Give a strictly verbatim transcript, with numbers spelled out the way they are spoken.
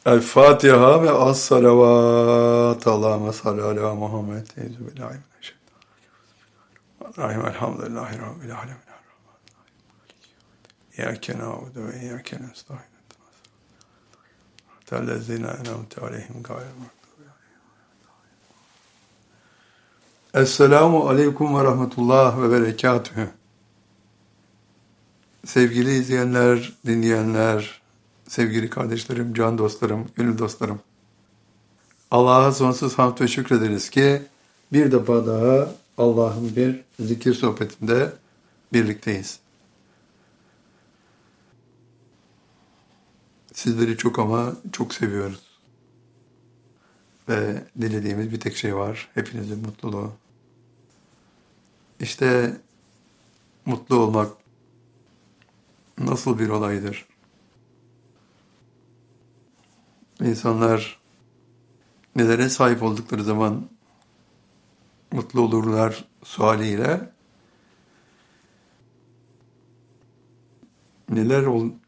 El Fatiha ve as salavat. Allahümme salli ala Muhammed. Euzubillahimineşşeytanirracim. Elhamdülillahi Rabbil alemin. İyyâke na'budu ve iyyâke nestaîn. Tellezîne en'amte aleyhim gayril mağdûbi aleyhim. Esselamu aleyküm ve rahmetullah ve berekatühü. Sevgili izleyenler, dinleyenler, sevgili kardeşlerim, can dostlarım, gönül dostlarım. Allah'a sonsuz hamd ve şükrederiz ki bir defa daha Allah'ın bir zikir sohbetinde birlikteyiz. Sizleri çok ama çok seviyoruz. Ve dilediğimiz bir tek şey var. Hepinizin mutluluğu. İşte mutlu olmak nasıl bir olaydır? İnsanlar nelere sahip oldukları zaman mutlu olurlar sualiyle neler ol,